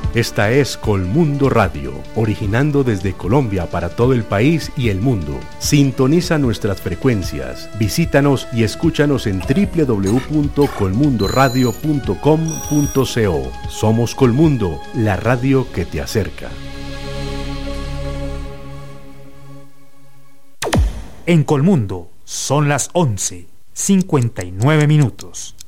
Esta es Colmundo Radio, originando desde Colombia para todo el país y el mundo. Sintoniza nuestras frecuencias, visítanos y escúchanos en www.colmundoradio.com.co. Somos Colmundo, la radio que te acerca. En Colmundo son las 11:59.